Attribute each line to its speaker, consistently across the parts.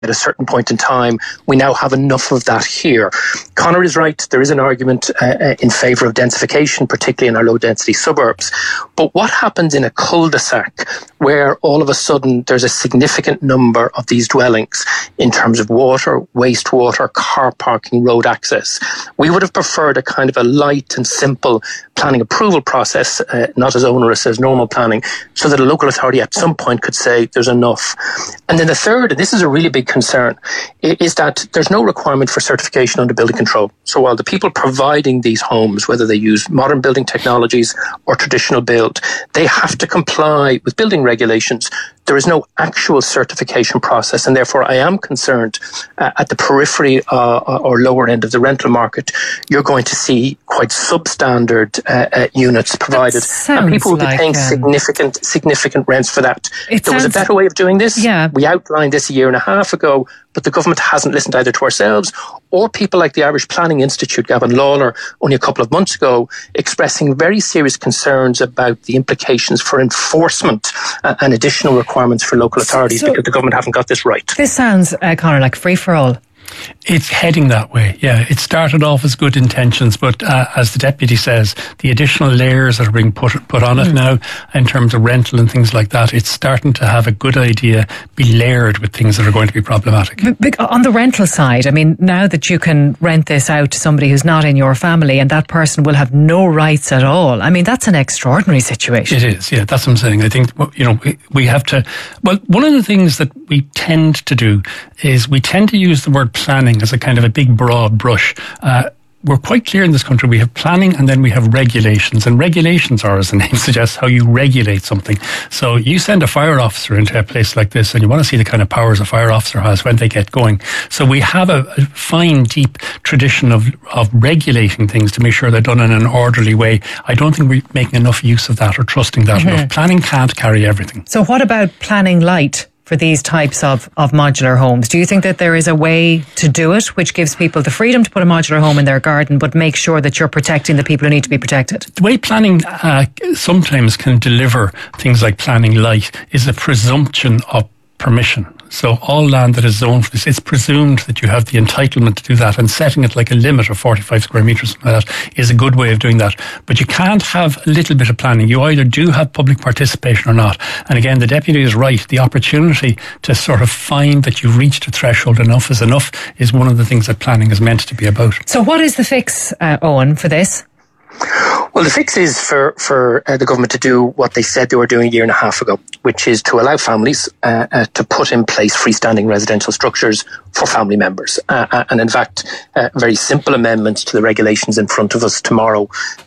Speaker 1: at a certain point in time, we now have enough of that here. Conor is right. There is an argument in favour of densification, particularly in our low-density suburbs. But what happens in a cul-de-sac where all of a sudden there's a significant number of these dwellings in terms of water, wastewater, car parking, road access? We would have preferred a kind of a light and simple planning approval process, not as onerous as normal planning, so that a local authority at some point could say there's enough. And then the third, and this is a really big concern, is that there's no requirement for certification under building control. So while the people providing these homes, whether they use modern building technologies or traditional build, they have to comply with building regulations. There is no actual certification process, and therefore I am concerned at the periphery or lower end of the rental market, you're going to see quite substandard units provided, and people will be paying significant rents for that. There was a better way of doing this.
Speaker 2: Yeah.
Speaker 1: We outlined this a year and a half ago, but the government hasn't listened either to ourselves or people like the Irish Planning Institute, Gavin Lawler, only a couple of months ago, expressing very serious concerns about the implications for enforcement and additional requirements for local authorities because the government haven't got this right.
Speaker 2: This sounds, Conor, like free-for-all.
Speaker 3: It's heading that way, yeah. It started off as good intentions, but as the Deputy says, the additional layers that are being put on it now in terms of rental and things like that, it's starting to have a good idea be layered with things that are going to be problematic.
Speaker 2: But on the rental side, I mean, now that you can rent this out to somebody who's not in your family and that person will have no rights at all, I mean, that's an extraordinary situation.
Speaker 3: It is, yeah, that's what I'm saying. I think, you know, we have to, well, one of the things that we tend to do is we tend to use the word planning as a kind of a big broad brush. We're quite clear in this country, we have planning and then we have regulations, and regulations are, as the name suggests, how you regulate something. So you send a fire officer into a place like this and you want to see the kind of powers a fire officer has when they get going. So we have a fine, deep tradition of regulating things to make sure they're done in an orderly way. I don't think we're making enough use of that or trusting that enough. Planning can't carry everything.
Speaker 2: So what about planning light for these types of modular homes? Do you think that there is a way to do it which gives people the freedom to put a modular home in their garden but make sure that you're protecting the people who need to be protected?
Speaker 3: The way planning sometimes can deliver things like planning light is a presumption of permission. So all land that is zoned for this, it's presumed that you have the entitlement to do that, and setting it like a limit of 45 square metres like that is a good way of doing that. But you can't have a little bit of planning. You either do have public participation or not. And again, the Deputy is right. The opportunity to sort of find that you've reached a threshold, enough is enough, is one of the things that planning is meant to be about.
Speaker 2: So what is the fix, Owen, for this?
Speaker 1: Well, the fix is for the government to do what they said they were doing a year and a half ago, which is to allow families to put in place freestanding residential structures for family members. And in fact, very simple amendments to the regulations in front of us tomorrow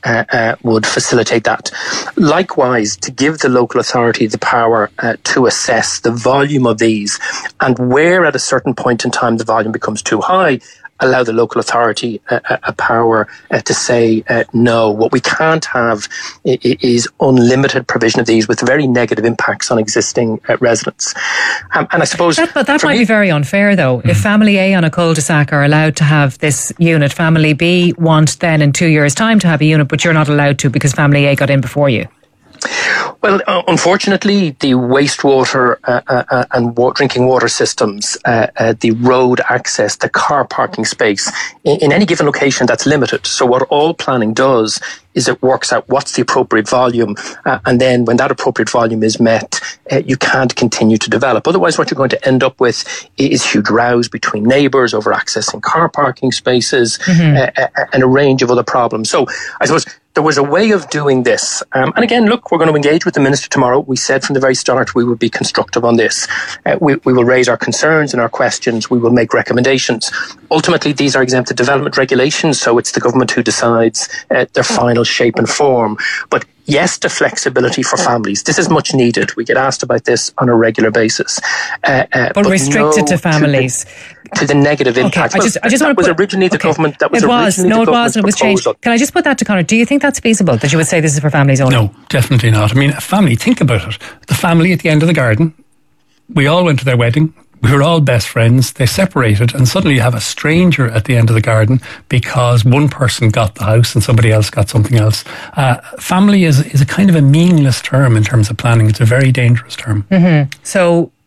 Speaker 1: would facilitate that. Likewise, to give the local authority the power to assess the volume of these, and where at a certain point in time the volume becomes too high, allow the local authority a power to say no. What we can't have is unlimited provision of these with very negative impacts on existing residents. And I suppose
Speaker 2: that might be very unfair, though. If family A on a cul-de-sac are allowed to have this unit, family B want then in 2 years' time to have a unit, but you're not allowed to because family A got in before you.
Speaker 1: Well, unfortunately, the wastewater and drinking water systems, the road access, the car parking space, in any given location, that's limited. So what all planning does is it works out what's the appropriate volume, and then when that appropriate volume is met, you can't continue to develop. Otherwise, what you're going to end up with is huge rows between neighbours over accessing car parking spaces, and a range of other problems. So I suppose there was a way of doing this. And again, look, we're going to engage with the Minister tomorrow. We said from the very start we would be constructive on this. We will raise our concerns and our questions. We will make recommendations. Ultimately, these are exempted development regulations, so it's the government who decides their final shape and form. But yes, to flexibility for families. This is much needed. We get asked about this on a regular basis.
Speaker 2: But restricted to families.
Speaker 1: To the negative impact.
Speaker 2: Okay, I just want to
Speaker 1: was originally the government. That was
Speaker 2: it
Speaker 1: originally
Speaker 2: was.
Speaker 1: the
Speaker 2: No, it
Speaker 1: government's
Speaker 2: wasn't. It was
Speaker 1: proposal.
Speaker 2: changed. Can I just put that to Conor? Do you think that's feasible, that you would say this is for families only?
Speaker 3: No, definitely not. I mean, a family, think about it. The family at the end of the garden, we all went to their wedding. We were all best friends. They separated, and suddenly you have a stranger at the end of the garden because one person got the house and somebody else got something else. Family is a kind of a meaningless term in terms of planning. It's a very dangerous term.
Speaker 2: So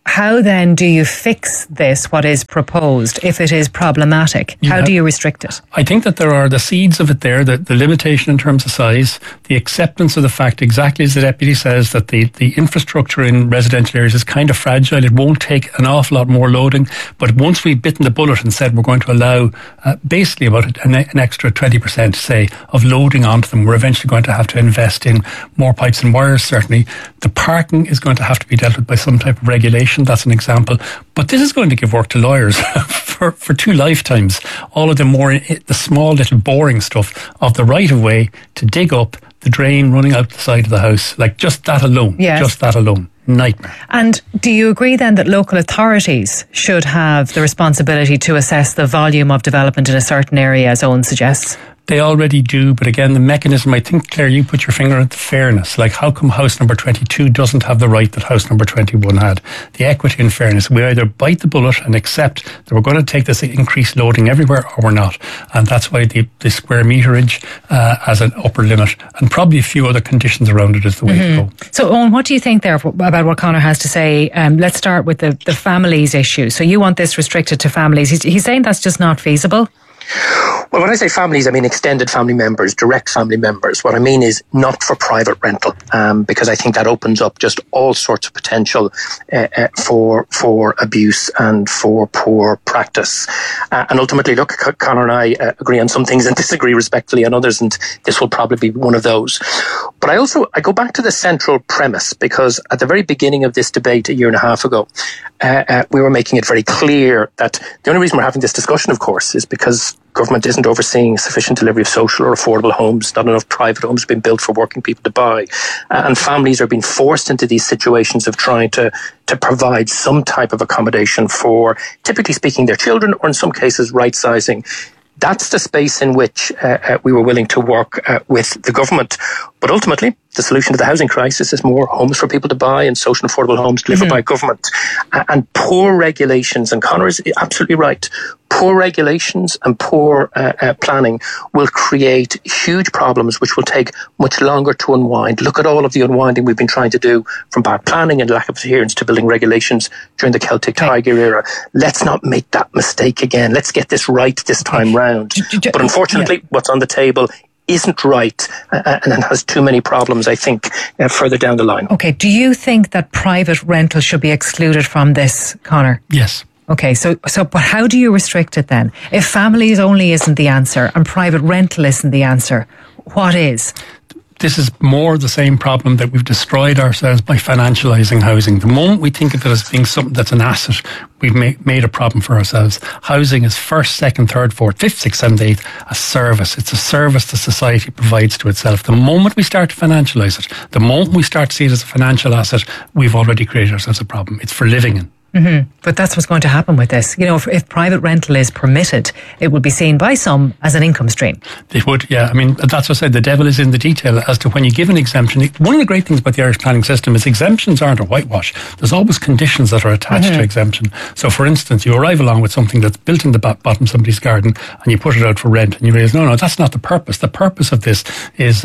Speaker 2: how then do you fix this, what is proposed, if it is problematic? How do you restrict it?
Speaker 3: I think that there are the seeds of it there, the limitation in terms of size, the acceptance of the fact, exactly as the Deputy says, that the infrastructure in residential areas is kind of fragile. It won't take an awful lot more loading. But once we've bitten the bullet and said we're going to allow basically about an extra 20%, say, of loading onto them, we're eventually going to have to invest in more pipes and wires, certainly. The parking is going to have to be dealt with by some type of regulation. That's an example. But this is going to give work to lawyers for 2 lifetimes. All of the small little boring stuff of the right of way to dig up the drain running out the side of the house. Like just that alone.
Speaker 2: Yes.
Speaker 3: Just that alone. Nightmare.
Speaker 2: And do you agree then that local authorities should have the responsibility to assess the volume of development in a certain area, as Owen suggests?
Speaker 3: They already do, but again, the mechanism, I think, Claire, you put your finger at the fairness. Like, how come house number 22 doesn't have the right that house number 21 had? The equity and fairness. We either bite the bullet and accept that we're going to take this increased loading everywhere, or we're not. And that's why the square meterage as an upper limit, and probably a few other conditions around it, is the way to go. So,
Speaker 2: Owen, what do you think there about what Conor has to say? Let's start with the families issue. So you want this restricted to families. He's saying that's just not feasible.
Speaker 1: Well, when I say families, I mean extended family members, direct family members. What I mean is not for private rental, because I think that opens up just all sorts of potential for abuse and for poor practice. And ultimately, look, Conor and I agree on some things and disagree respectfully on others, and this will probably be one of those. But I go back to the central premise, because at the very beginning of this debate a year and a half ago, we were making it very clear that the only reason we're having this discussion, of course, is because government isn't overseeing sufficient delivery of social or affordable homes. Not enough private homes have been built for working people to buy. And families are being forced into these situations of trying to provide some type of accommodation for, typically speaking, their children, or in some cases, right-sizing. That's the space in which we were willing to work with the government. But ultimately, the solution to the housing crisis is more homes for people to buy and social and affordable homes delivered by government. And poor regulations, and Conor is absolutely right, poor regulations and poor planning will create huge problems which will take much longer to unwind. Look at all of the unwinding we've been trying to do from bad planning and lack of adherence to building regulations during the Celtic Tiger era. Let's not make that mistake again. Let's get this right this time round. But unfortunately, what's on the table isn't right and has too many problems, I think, further down the line.
Speaker 2: Okay, do you think that private rental should be excluded from this, Conor?
Speaker 3: Yes.
Speaker 2: Okay, so but how do you restrict it then? If families only isn't the answer and private rental isn't the answer, what is?
Speaker 3: This is more the same problem that we've destroyed ourselves by financialising housing. The moment we think of it as being something that's an asset, we've made a problem for ourselves. Housing is first, second, third, fourth, fifth, sixth, seventh, eighth, a service. It's a service that society provides to itself. The moment we start to financialise it, the moment we start to see it as a financial asset, we've already created ourselves a problem. It's for living in.
Speaker 2: Mm-hmm. But that's what's going to happen with this. You know, if private rental is permitted, it would be seen by some as an income stream.
Speaker 3: It would, yeah. I mean, that's what I said. The devil is in the detail as to when you give an exemption. One of the great things about the Irish planning system is exemptions aren't a whitewash. There's always conditions that are attached to exemption. So, for instance, you arrive along with something that's built in the bottom of somebody's garden and you put it out for rent and you realize, no, that's not the purpose. The purpose of this is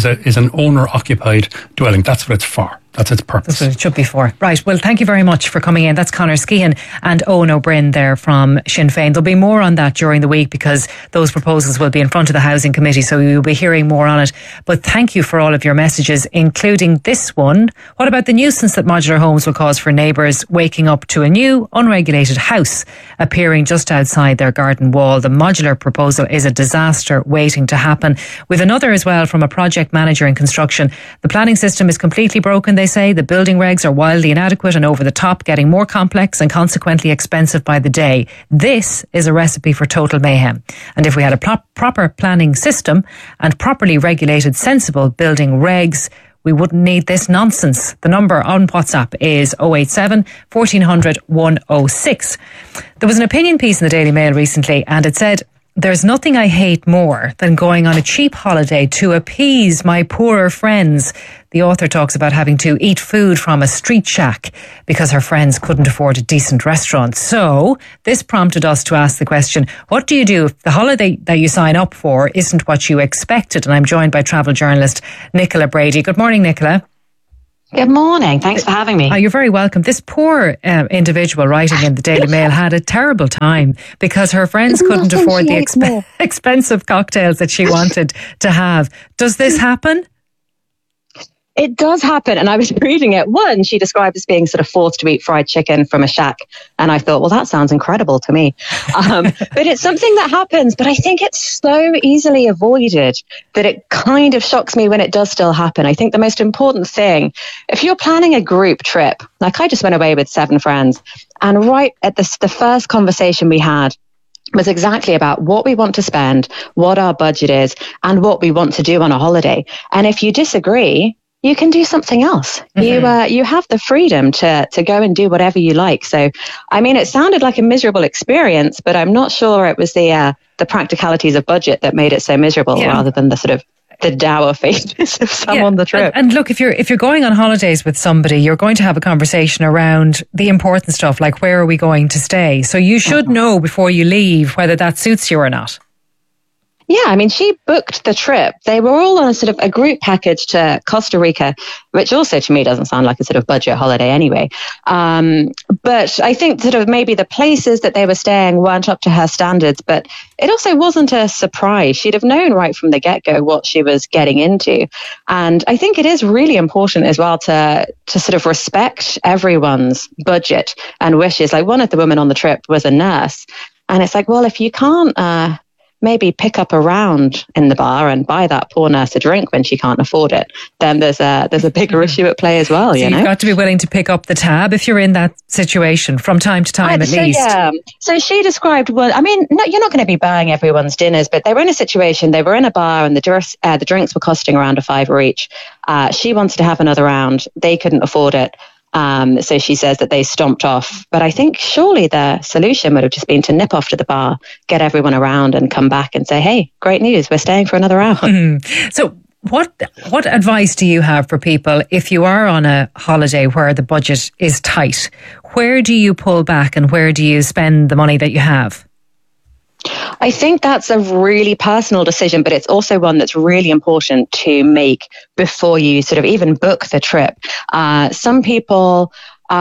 Speaker 3: an owner-occupied dwelling. That's what it's for. That's its purpose.
Speaker 2: That's what it should be for. Right. Well, thank you very much for coming in. That's Conor Skehan and Owen O'Brien there from Sinn Féin. There'll be more on that during the week because those proposals will be in front of the Housing Committee, so you'll be hearing more on it. But thank you for all of your messages, including this one. What about the nuisance that modular homes will cause for neighbours waking up to a new, unregulated house appearing just outside their garden wall? The modular proposal is a disaster waiting to happen. With another as well from a project manager in construction. The planning system is completely broken, they say. The building regs are wildly inadequate and over the top, getting more complex and consequently expensive by the day. This is a recipe for total mayhem. And if we had a proper planning system and properly regulated, sensible building regs, we wouldn't need this nonsense. The number on WhatsApp is 087 1400 106. There was an opinion piece in the Daily Mail recently and it said, "There's nothing I hate more than going on a cheap holiday to appease my poorer friends." The author talks about having to eat food from a street shack because her friends couldn't afford a decent restaurant. So this prompted us to ask the question, what do you do if the holiday that you sign up for isn't what you expected? And I'm joined by travel journalist Nicola Brady. Good morning, Nicola.
Speaker 4: Good morning. Thanks for having me.
Speaker 2: Oh, you're very welcome. This poor individual writing in the Daily Mail had a terrible time because her friends couldn't afford the expensive cocktails that she wanted to have. Does this happen?
Speaker 4: It does happen. And I was reading it. One, she described as being sort of forced to eat fried chicken from a shack. And I thought, well, that sounds incredible to me. But it's something that happens. But I think it's so easily avoided that it kind of shocks me when it does still happen. I think the most important thing, if you're planning a group trip, like I just went away with 7 friends, and right at the first conversation we had was exactly about what we want to spend, what our budget is, and what we want to do on a holiday. And if you disagree, you can do something else. Mm-hmm. You have the freedom to go and do whatever you like. So, I mean, it sounded like a miserable experience, but I'm not sure it was the practicalities of budget that made it so miserable, rather than the sort of the dour faces of some on the trip.
Speaker 2: And look, if you're going on holidays with somebody, you're going to have a conversation around the important stuff, like where are we going to stay? So you should know before you leave whether that suits you or not.
Speaker 4: Yeah, I mean, she booked the trip. They were all on a sort of a group package to Costa Rica, which also to me doesn't sound like a sort of budget holiday anyway. But I think sort of maybe the places that they were staying weren't up to her standards, but it also wasn't a surprise. She'd have known right from the get-go what she was getting into. And I think it is really important as well to sort of respect everyone's budget and wishes. Like one of the women on the trip was a nurse. And it's like, well, if you can't maybe pick up a round in the bar and buy that poor nurse a drink when she can't afford it, then there's a bigger issue at play as well. So
Speaker 2: you've got to be willing to pick up the tab if you're in that situation from time to time, at least.
Speaker 4: Yeah. So she described, well, I mean, no, you're not going to be buying everyone's dinners, but they were in a situation, they were in a bar and the drinks were costing around $5 each. She wanted to have another round. They couldn't afford it. So she says that they stomped off. But I think surely the solution would have just been to nip off to the bar, get everyone around and come back and say, hey, great news, we're staying for another hour.
Speaker 2: Mm-hmm. So what advice do you have for people if you are on a holiday where the budget is tight? Where do you pull back and where do you spend the money that you have?
Speaker 4: I think that's a really personal decision, but it's also one that's really important to make before you sort of even book the trip. Some people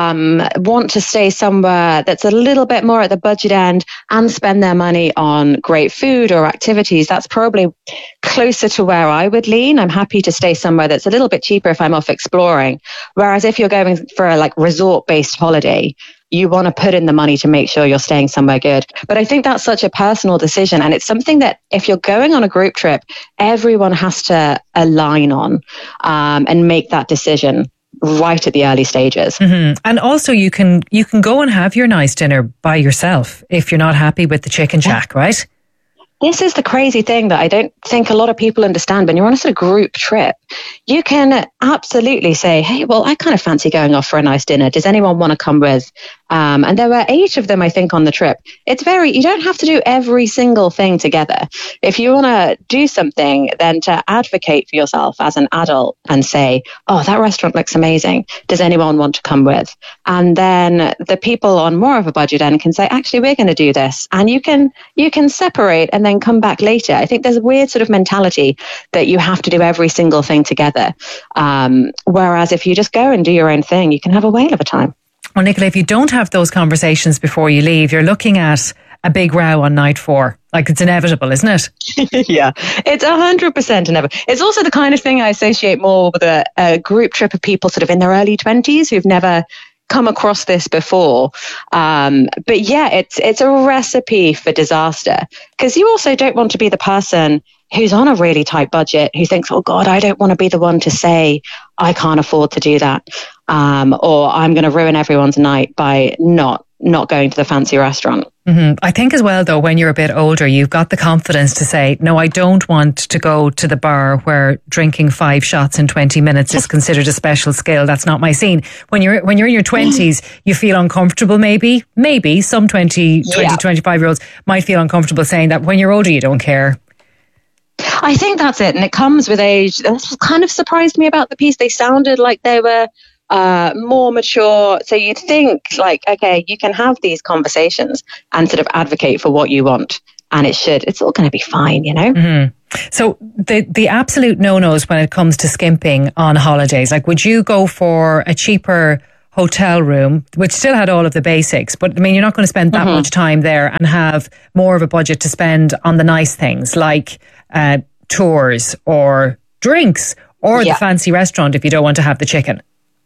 Speaker 4: want to stay somewhere that's a little bit more at the budget end and spend their money on great food or activities. That's probably closer to where I would lean. I'm happy to stay somewhere that's a little bit cheaper if I'm off exploring. Whereas if you're going for a like resort-based holiday, you want to put in the money to make sure you're staying somewhere good. But I think that's such a personal decision. And it's something that if you're going on a group trip, everyone has to align on and make that decision right at the early stages.
Speaker 2: Mm-hmm. And also you can go and have your nice dinner by yourself if you're not happy with the chicken shack, right?
Speaker 4: This is the crazy thing that I don't think a lot of people understand. When you're on a sort of group trip, you can absolutely say, hey, well, I kind of fancy going off for a nice dinner. Does anyone want to come with? And there were 8 of them, I think, on the trip. You don't have to do every single thing together. If you want to do something, then to advocate for yourself as an adult and say, oh, that restaurant looks amazing. Does anyone want to come with? And then the people on more of a budget end can say, actually, we're going to do this. And you can separate and then come back later. I think there's a weird sort of mentality that you have to do every single thing together. Whereas if you just go and do your own thing, you can have a whale of a time.
Speaker 2: Well, Nicola, if you don't have those conversations before you leave, you're looking at a big row on night 4. Like, it's inevitable, isn't it?
Speaker 4: Yeah, it's 100% inevitable. It's also the kind of thing I associate more with a group trip of people sort of in their early 20s who've never come across this before. But yeah, it's a recipe for disaster, because you also don't want to be the person who's on a really tight budget, who thinks, oh God, I don't want to be the one to say I can't afford to do that. Or I'm going to ruin everyone's night by not going to the fancy restaurant.
Speaker 2: Mm-hmm. I think as well, though, when you're a bit older, you've got the confidence to say, no, I don't want to go to the bar where drinking 5 shots in 20 minutes is considered a special skill. That's not my scene. When you're in your 20s, you feel uncomfortable, maybe some 25-year-olds might feel uncomfortable saying that. When you're older, you don't care.
Speaker 4: I think that's it. And it comes with age. This kind of surprised me about the piece. They sounded like they were more mature. So you'd think like, okay, you can have these conversations and sort of advocate for what you want. And it's all going to be fine, you know?
Speaker 2: Mm-hmm. So the absolute no-nos when it comes to skimping on holidays, like would you go for a cheaper hotel room, which still had all of the basics, but I mean, you're not going to spend that much time there and have more of a budget to spend on the nice things like tours or drinks or the fancy restaurant if you don't want to have the chicken?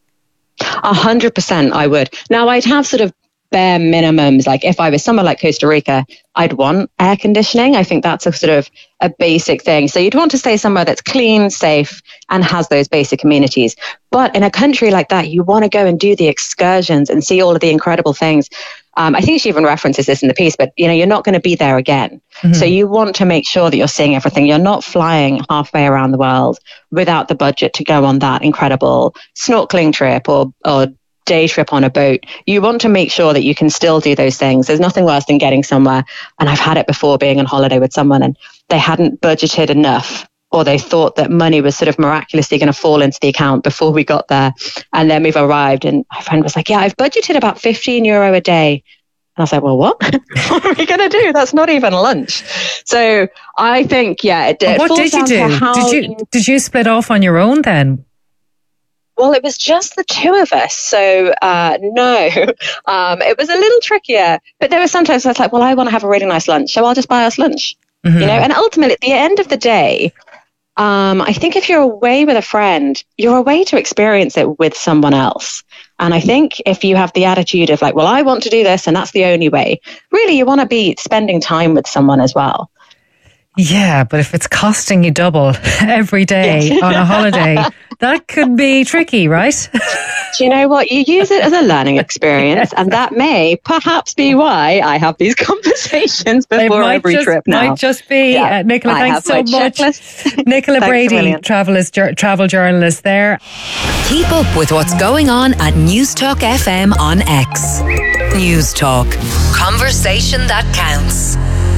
Speaker 4: 100% I would. Now I'd have sort of bare minimums. Like if I was somewhere like Costa Rica, I'd want air conditioning. I think that's a sort of a basic thing. So you'd want to stay somewhere that's clean, safe, and has those basic amenities. But in a country like that, you want to go and do the excursions and see all of the incredible things. I think she even references this in the piece, but you're not going to be there again. So you want to make sure that you're seeing everything. You're not flying halfway around the world without the budget to go on that incredible snorkeling trip or day trip on a boat. You want to make sure that you can still do those things. There's nothing worse than getting somewhere, and I've had it before, being on holiday with someone and they hadn't budgeted enough, or they thought that money was sort of miraculously going to fall into the account before we got there. And then we've arrived and my friend was like, yeah, I've budgeted about €15 a day. And I was like, well, what? What are we going to do? That's not even lunch. So I think, it
Speaker 2: what did you do? Did you split off on your own then?
Speaker 4: Well, it was just the two of us. So, no, it was a little trickier. But there were sometimes I was like, well, I want to have a really nice lunch, so I'll just buy us lunch. And ultimately, at the end of the day, I think if you're away with a friend, you're away to experience it with someone else. And I think if you have the attitude of like, well, I want to do this and that's the only way, really, you want to be spending time with someone as well.
Speaker 2: Yeah, but if it's costing you double every day on a holiday, that could be tricky, right?
Speaker 4: Do you know what? You use it as a learning experience, and that may perhaps be why I have these conversations before every trip now.
Speaker 2: It might just be. Nicola, thanks so much. Nicola Brady, travel journalist there.
Speaker 5: Keep up with what's going on at News Talk FM on X. News Talk. Conversation that counts.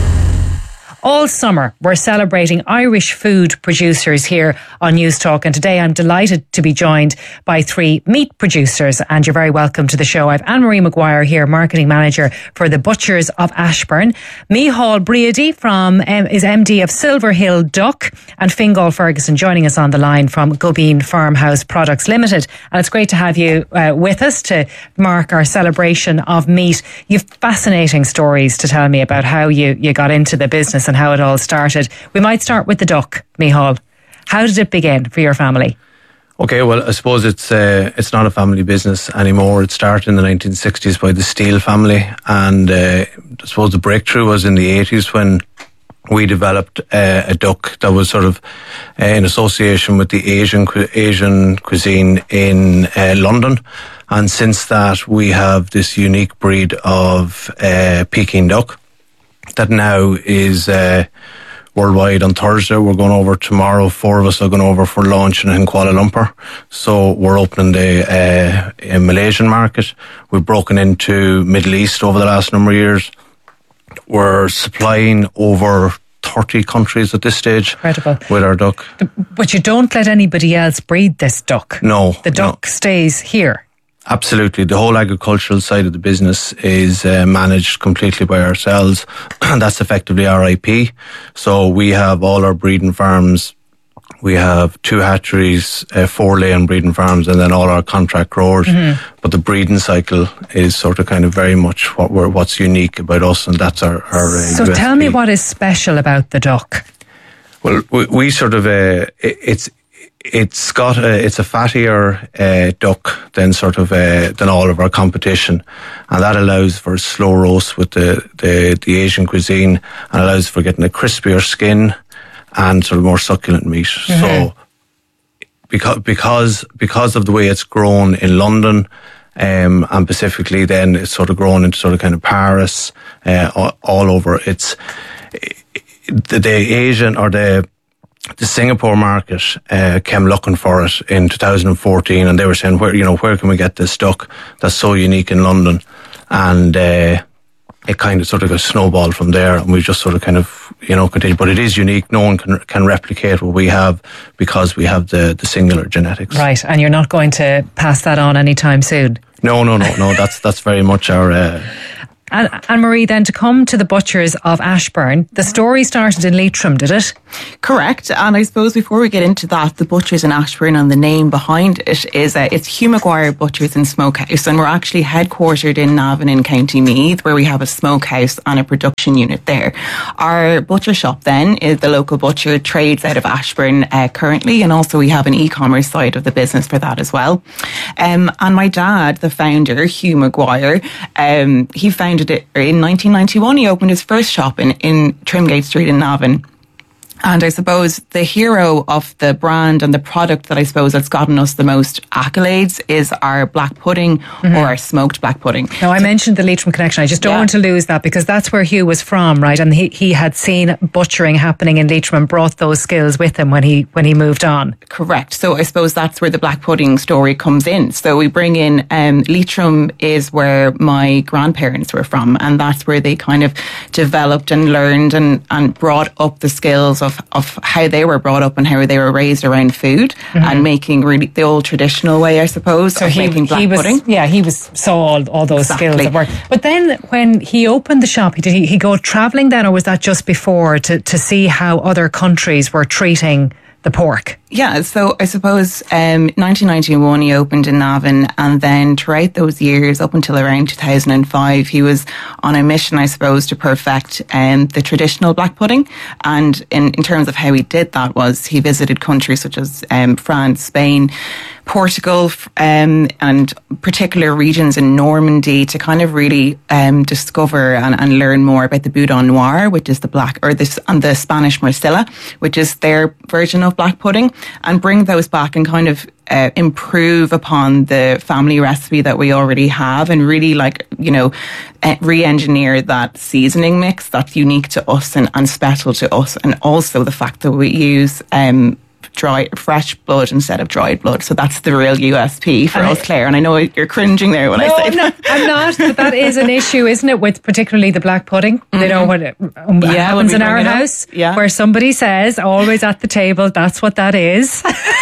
Speaker 2: All summer, we're celebrating Irish food producers here on News Talk. And today I'm delighted to be joined by three meat producers. And you're very welcome to the show. I have Anne-Marie Maguire here, Marketing Manager for the Butchers of Ashbourne. Micheál Briady is MD of Silver Hill Duck. And Fingal Ferguson joining us on the line from Gubeen Farmhouse Products Limited. And it's great to have you with us to mark our celebration of meat. You've fascinating stories to tell me about how you got into the business and how it all started. We might start with the duck, Micheál. How did it begin for your family?
Speaker 6: Okay, well, I suppose it's not a family business anymore. It started in the 1960s by the Steele family, and I suppose the breakthrough was in the 80s when we developed a duck that was sort of in association with the Asian cuisine in London. And since that, we have this unique breed of Peking duck that now is worldwide. On Thursday, we're going over tomorrow. 4 of us are going over for launch in Kuala Lumpur. So we're opening the Malaysian market. We've broken into Middle East over the last number of years. We're supplying over 30 countries at this stage.
Speaker 2: Incredible.
Speaker 6: With our duck.
Speaker 2: But you don't let anybody else breed this duck.
Speaker 6: No.
Speaker 2: The duck stays here.
Speaker 6: Absolutely. The whole agricultural side of the business is managed completely by ourselves. That's effectively our IP. So we have all our breeding farms. We have 2 hatcheries, 4 laying breeding farms, and then all our contract growers. But the breeding cycle is sort of kind of very much what's unique about us, and that's our
Speaker 2: So
Speaker 6: USP.
Speaker 2: Tell me what is special about the duck.
Speaker 6: Well, we sort of it's a fattier duck than all of our competition, and that allows for slow roast with the Asian cuisine, and allows for getting a crispier skin and sort of more succulent meat. So because of the way it's grown in London, and specifically then it's sort of grown into sort of kind of Paris, all over. It's the Asian or the Singapore market came looking for it in 2014, and they were saying, where can we get this duck that's so unique in London? And it kind of sort of got snowballed from there, and we just sort of kind of continued. But it is unique. No one can replicate what we have because we have the singular genetics.
Speaker 2: Right, and you're not going to pass that on anytime soon.
Speaker 6: No. That's very much our.
Speaker 2: And Anne-Marie, then to come to the butchers of Ashbourne, the story started in Leitrim, did it?
Speaker 7: Correct. And I suppose before we get into that, the butchers in Ashbourne and the name behind it is it's Hugh Maguire Butchers and Smokehouse, and we're actually headquartered in Navan in County Meath, where we have a smokehouse and a production unit there. Our butcher shop then is the local butcher, trades out of Ashbourne currently, and also we have an e-commerce side of the business for that as well. And my dad, the founder, Hugh Maguire, he founded it in 1991. He opened his first shop in Trimgate Street in Navan. And I suppose the hero of the brand and the product that I suppose that's gotten us the most accolades is our black pudding or our smoked black pudding.
Speaker 2: Now, I mentioned the Leitrim connection. I just don't want to lose that, because that's where Hugh was from, right? And he had seen butchering happening in Leitrim and brought those skills with him when he moved on.
Speaker 7: Correct. So I suppose that's where the black pudding story comes in. So we bring in Leitrim is where my grandparents were from, and that's where they kind of developed and learned and brought up the skills of how they were brought up and how they were raised around food and making really the old traditional way, I suppose, of making black pudding.
Speaker 2: Yeah, he saw all those skills at work. But then when he opened the shop, did he go travelling then, or was that just before to see how other countries were treating the pork?
Speaker 7: Yeah, so I suppose 1991 he opened in Navan, and then throughout those years up until around 2005 he was on a mission, I suppose, to perfect the traditional black pudding. And in terms of how he did that was he visited countries such as France, Spain, Portugal, and particular regions in Normandy to kind of really discover and learn more about the Boudin Noir, which is and the Spanish Morcilla, which is their version of black pudding, and bring those back and kind of improve upon the family recipe that we already have, and really re-engineer that seasoning mix that's unique to us and special to us, and also the fact that we use fresh blood instead of dried blood. So that's the real USP for us, Claire. And I know you're cringing there when I say that. No,
Speaker 2: I'm not, but that is an issue, isn't it, with particularly the black pudding? You know what happens in our house, where somebody says, always at the table, that's what that is.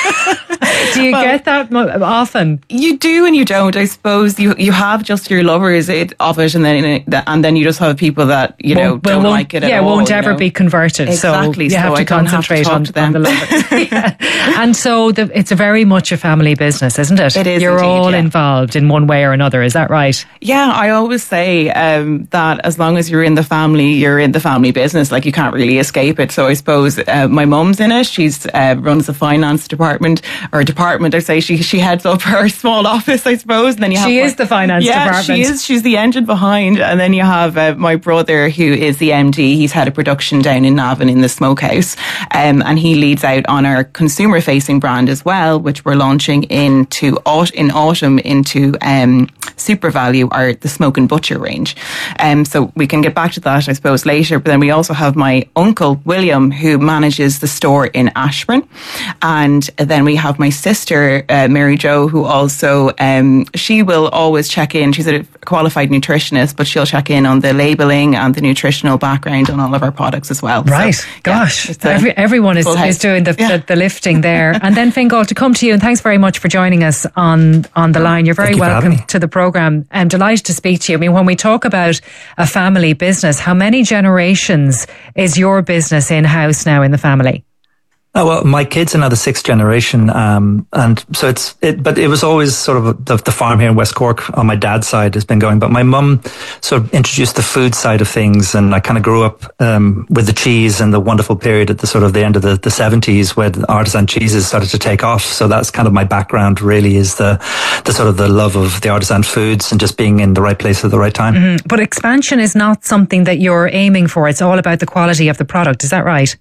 Speaker 2: Do you get that often?
Speaker 7: You do and you don't. I suppose you have just your lovers of it, and then you just have people that don't like it at all.
Speaker 2: Won't ever be converted.
Speaker 7: Exactly.
Speaker 2: So you have to concentrate on the lovers. And so it's very much a family business, isn't it?
Speaker 7: It is.
Speaker 2: You're
Speaker 7: indeed,
Speaker 2: all involved in one way or another. Is that right?
Speaker 7: Yeah, I always say that as long as you're in the family, you're in the family business. Like, you can't really escape it. So I suppose my mum's in it. She's runs the finance department. I say she heads up her small office, I suppose. And then
Speaker 2: she is the finance department.
Speaker 7: She is. She's the engine behind. And then you have my brother, who is the MD. He's head of production down in Navan in the smokehouse, and he leads out on our consumer-facing brand as well, which we're launching in autumn into Super Value, the Smoke and Butcher range. So we can get back to that, I suppose, later. But then we also have my uncle William, who manages the store in Ashbourne, and then we have my sister Mary Jo, who also she will always check in. She's a qualified nutritionist, but she'll check in on the labelling and the nutritional background on all of our products as well.
Speaker 2: Right, so, gosh, everyone is doing the lifting there. And then Fingal, to come to you, and thanks very much for joining us on the line. You're very welcome to the programme. I'm delighted to speak to you. I mean, when we talk about a family business, how many generations is your business in-house now in the family?
Speaker 8: Oh, well, my kids are now the sixth generation, and so but it was always sort of the farm here in West Cork on my dad's side has been going, but my mum sort of introduced the food side of things, and I kind of grew up with the cheese and the wonderful period at the end of the 70s when artisan cheeses started to take off. So that's kind of my background, really, is the sort of the love of the artisan foods and just being in the right place at the right time.
Speaker 2: Mm-hmm. But expansion is not something that you're aiming for. It's all about the quality of the product. Is that right?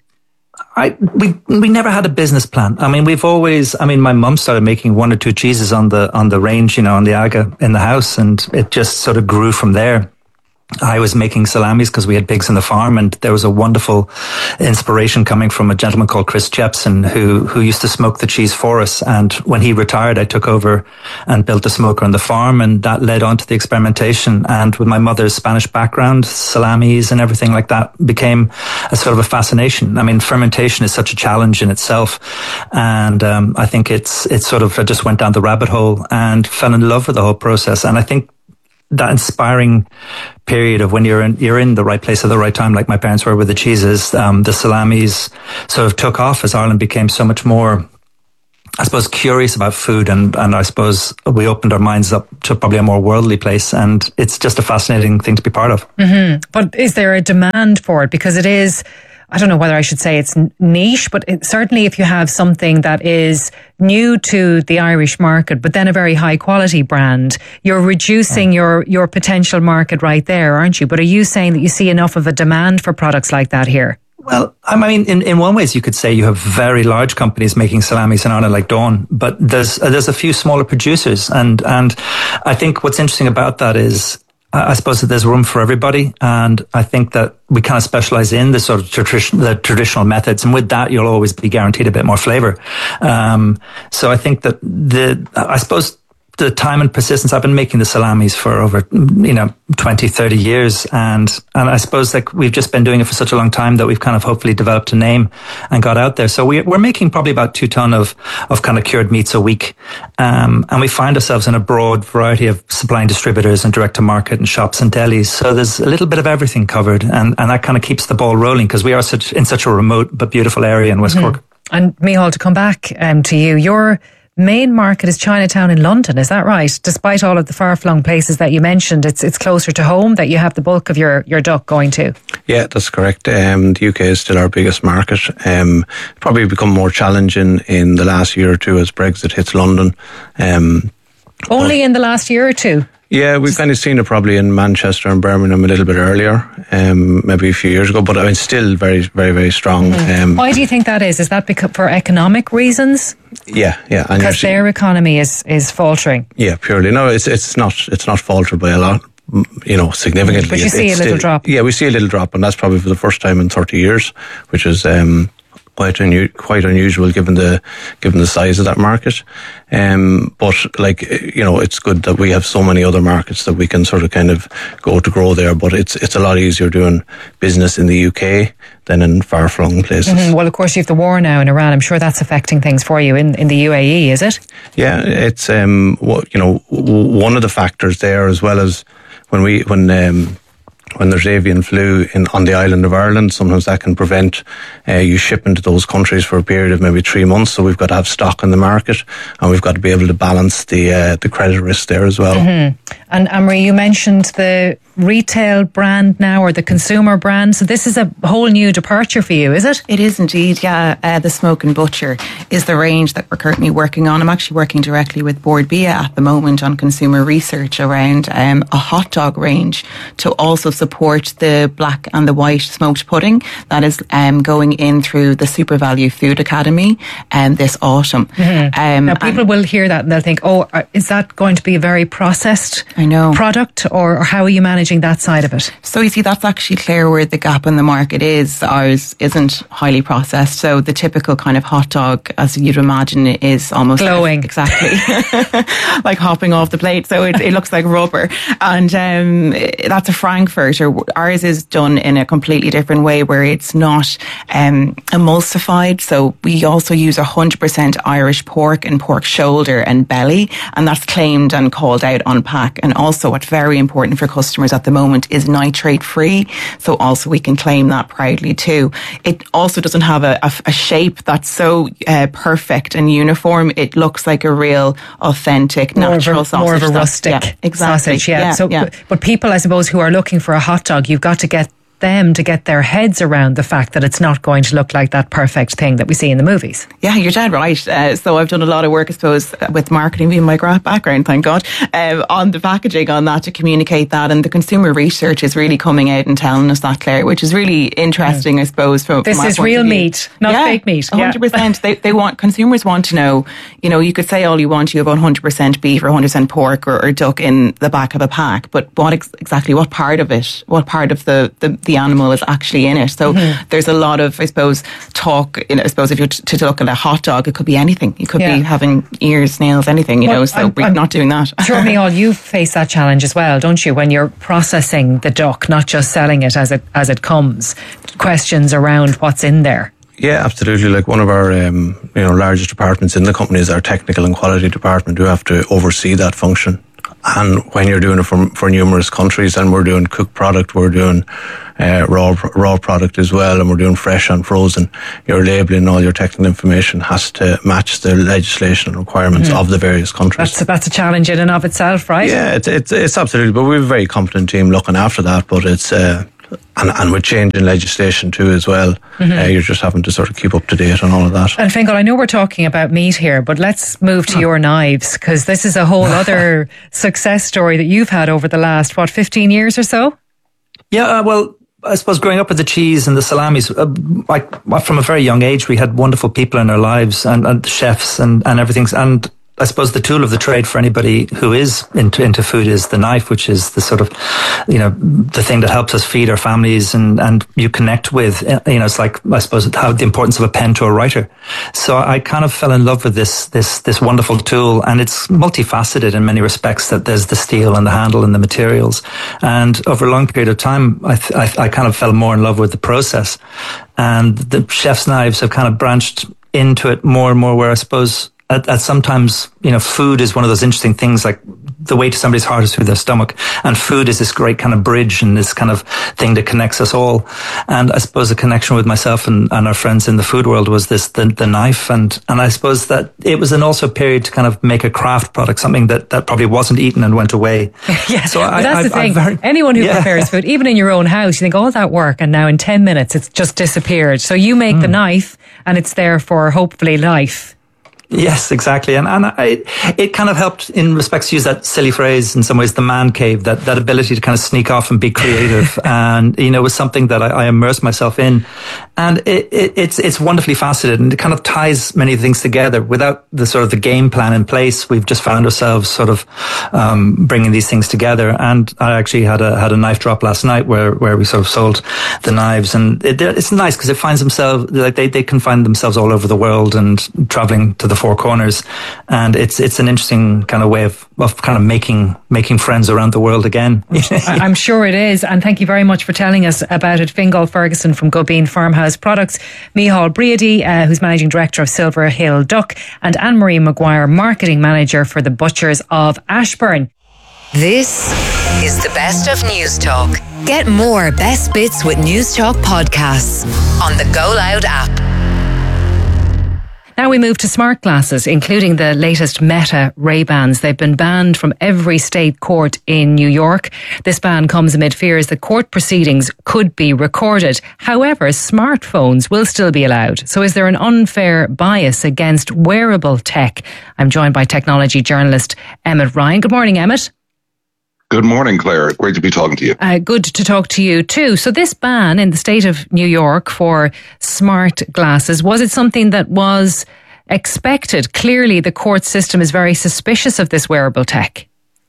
Speaker 8: We never had a business plan. I mean, my mum started making one or two cheeses on the range, on the Aga in the house, and it just sort of grew from there. I was making salamis because we had pigs in the farm, and there was a wonderful inspiration coming from a gentleman called Chris Jepson who used to smoke the cheese for us. And when he retired, I took over and built a smoker on the farm, and that led on to the experimentation. And with my mother's Spanish background, salamis and everything like that became a sort of a fascination. I mean, fermentation is such a challenge in itself, and I think it's sort of, I just went down the rabbit hole and fell in love with the whole process. And I think that inspiring period of when you're in the right place at the right time, like my parents were with the cheeses. The salamis sort of took off as Ireland became so much more, I suppose, curious about food, and I suppose we opened our minds up to probably a more worldly place, and it's just a fascinating thing to be part of.
Speaker 2: Mm-hmm. But is there a demand for it? Because it is, I don't know whether I should say it's niche, but certainly if you have something that is new to the Irish market, but then a very high quality brand, you're reducing your potential market right there, aren't you? But are you saying that you see enough of a demand for products like that here?
Speaker 8: Well, I mean, in one ways you could say you have very large companies making salamis in Ireland like Dawn, but there's a few smaller producers, and I think what's interesting about that is, I suppose that there's room for everybody, and I think that we kind of specialize in the sort of traditional methods, and with that you'll always be guaranteed a bit more flavor. So I think that I suppose the time and persistence, I've been making the salamis for over 20, 30 years, and I suppose like we've just been doing it for such a long time that we've kind of hopefully developed a name and got out there. So we're making probably about 2 ton of kind of cured meats a week, and we find ourselves in a broad variety of supplying distributors and direct to market and shops and delis. So there's a little bit of everything covered, and that kind of keeps the ball rolling, because we are in such a remote but beautiful area in West Cork.
Speaker 2: And Micheál, to come back to you, your main market is Chinatown in London, is that right? Despite all of the far-flung places that you mentioned, it's closer to home that you have the bulk of your duck going to.
Speaker 6: Yeah, that's correct. The UK is still our biggest market. Probably become more challenging in the last year or two as Brexit hits London.
Speaker 2: Only in the last year or two?
Speaker 6: Yeah, we've kind of seen it probably in Manchester and Birmingham a little bit earlier, maybe a few years ago, but I mean, still very, very, very strong.
Speaker 2: Why do you think that is? Is that because for economic reasons?
Speaker 6: Yeah. And
Speaker 2: because their economy is faltering.
Speaker 6: Yeah, purely. No, it's not faltered by a lot, significantly.
Speaker 2: But you see a little drop.
Speaker 6: Yeah, we see a little drop, and that's probably for the first time in 30 years, which is quite unusual given the size of that market. But it's good that we have so many other markets that we can sort of kind of go to grow there. But it's a lot easier doing business in the UK than in far-flung places.
Speaker 2: Mm-hmm. Well, of course, you have the war now in Iran. I'm sure that's affecting things for you in the UAE, is it?
Speaker 6: Yeah, it's one of the factors there, as well as when there's avian flu on the island of Ireland, sometimes that can prevent you shipping to those countries for a period of maybe 3 months. So we've got to have stock in the market, and we've got to be able to balance the credit risk there as well.
Speaker 2: Mm-hmm. And Anne-Marie, you mentioned the retail brand now, or the consumer brand. So this is a whole new departure for you, is it?
Speaker 7: It is indeed, yeah. The Smoke and Butcher is the range that we're currently working on. I'm actually working directly with Bord Bia at the moment on consumer research around a hot dog range to also support the black and the white smoked pudding that is going in through the Super Value Food Academy this autumn.
Speaker 2: Mm-hmm. Now people will hear that and they'll think, is that going to be a very processed product, or how are you managing that side of it?
Speaker 7: So you see, that's actually clear where the gap in the market is. Ours isn't highly processed, so the typical kind of hot dog, as you'd imagine, is almost
Speaker 2: glowing.
Speaker 7: Exactly. Like hopping off the plate, so it looks like rubber. And that's a Frankfurter. Ours is done in a completely different way, where it's not emulsified. So we also use 100% Irish pork and pork shoulder and belly, and that's claimed and called out on pack. And also what's very important for customers at the moment is nitrate free. So also we can claim that proudly too. It also doesn't have a shape that's so perfect and uniform. It looks like a real authentic natural sausage.
Speaker 2: More of a rustic sausage, yeah. But people, I suppose, who are looking for a hot dog, you've got to get them to get their heads around the fact that it's not going to look like that perfect thing that we see in the movies.
Speaker 7: Yeah, you're dead right. So I've done a lot of work, I suppose, with marketing, being my background, thank God, on the packaging on that, to communicate that. And the consumer research is really coming out and telling us that, Claire, which is really interesting, I suppose.
Speaker 2: This is real meat, not fake meat.
Speaker 7: 100%. Consumers want to know, you could say all you want, you have 100% beef or 100% pork or duck in the back of a pack, but what part of the animal is actually in it. So there's a lot of, I suppose, talk, I suppose if you're to look at a hot dog, it could be anything. You could be having ears, nails, anything, so we're not doing that.
Speaker 2: Sure, Micheál, you face that challenge as well, don't you, when you're processing the duck, not just selling it as it comes. Questions around what's in there.
Speaker 6: Yeah, absolutely. Like one of our largest departments in the company is our technical and quality department, who have to oversee that function. And when you're doing it for numerous countries, and we're doing cooked product, we're doing raw product as well, and we're doing fresh and frozen, your labelling, all your technical information has to match the legislation and requirements of the various countries.
Speaker 2: That's a challenge in and of itself, right?
Speaker 6: Yeah, it's absolutely. But we have a very competent team looking after that. But it's and with changing legislation too as well, you're just having to sort of keep up to date on all of that.
Speaker 2: And Fingal, I know we're talking about meat here, but let's move to your knives, because this is a whole other success story that you've had over the last 15 years or so.
Speaker 8: Yeah, well, I suppose growing up with the cheese and the salamis, from a very young age, we had wonderful people in our lives and chefs and everything. And I suppose the tool of the trade for anybody who is into food is the knife, which is the sort of, the thing that helps us feed our families and you connect with, it's like, I suppose, how the importance of a pen to a writer. So I kind of fell in love with this wonderful tool, and it's multifaceted in many respects, that there's the steel and the handle and the materials. And over a long period of time, I kind of fell more in love with the process, and the chef's knives have kind of branched into it more and more, where I suppose at sometimes, food is one of those interesting things, like the way to somebody's heart is through their stomach. And food is this great kind of bridge and this kind of thing that connects us all. And I suppose the connection with myself and our friends in the food world was the knife. And I suppose that it was also a period to kind of make a craft product, something that probably wasn't eaten and went away.
Speaker 2: Yeah, so that's the thing. Anyone who prepares food, even in your own house, you think all that work and now in 10 minutes it's just disappeared. So you make the knife and it's there for hopefully life.
Speaker 8: Yes, exactly. And it kind of helped, in respects, to use that silly phrase in some ways, the man cave, that ability to kind of sneak off and be creative. And, was something that I immersed myself in. And it's wonderfully faceted, and it kind of ties many things together. Without the sort of the game plan in place, we've just found ourselves sort of bringing these things together. And I actually had a knife drop last night where we sort of sold the knives, and it's nice because it finds themselves, like they can find themselves all over the world and traveling to the four corners, and it's an interesting kind of way of kind of making friends around the world again.
Speaker 2: I'm sure it is, and thank you very much for telling us about it. Fingal Ferguson from Gubeen Farmhouse Products, Micheál Briady, who's Managing Director of Silver Hill Duck, and Anne-Marie Maguire, Marketing Manager for the Butchers of Ashbourne.
Speaker 5: This is the best of News Talk. Get more best bits with News Talk podcasts on the Go Loud app.
Speaker 2: Now we move to smart glasses, including the latest Meta Ray-Bans. They've been banned from every state court in New York. This ban comes amid fears that court proceedings could be recorded. However, smartphones will still be allowed. So is there an unfair bias against wearable tech? I'm joined by technology journalist Emmett Ryan. Good morning, Emmett.
Speaker 9: Good morning, Claire. Great to be talking to you.
Speaker 2: Good to talk to you too. So this ban in the state of New York for smart glasses, was it something that was expected? Clearly, the court system is very suspicious of this wearable tech.